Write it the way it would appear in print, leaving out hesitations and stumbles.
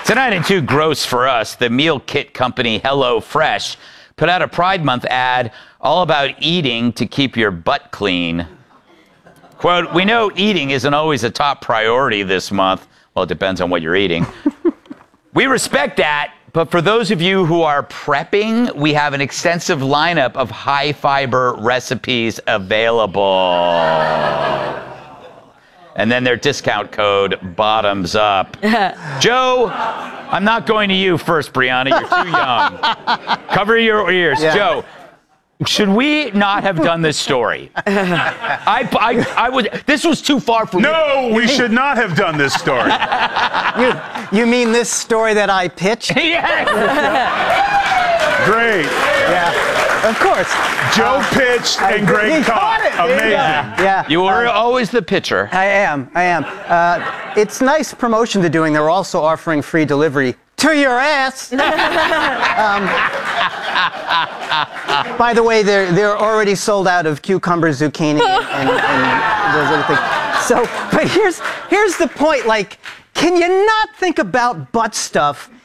Tonight in Too Gross for Us, the meal kit company HelloFresh put out a Pride Month ad all about eating to keep your butt clean. Quote, "We know eating isn't always a top priority this month." Well, it depends on what you're eating. "We respect that, but for those of you who are prepping, we have an extensive lineup of high-fiber recipes available." And then their discount code, bottoms up. Joe, I'm not going to you first, Brianna. You're too young. Cover your ears. Yeah. Joe, should we not have done this story? I would. This was too far for me. No, we should not have done this story. You mean this story that I pitched? Yes. Great. Yeah. Of course. Joe pitched and Greg caught it. Amazing. Yeah. You were always the pitcher. I am. It's nice promotion they're doing. They're also offering free delivery to your ass. By the way, they're already sold out of cucumber, zucchini, and those other things. So, but here's the point. Like, can you not think about butt stuff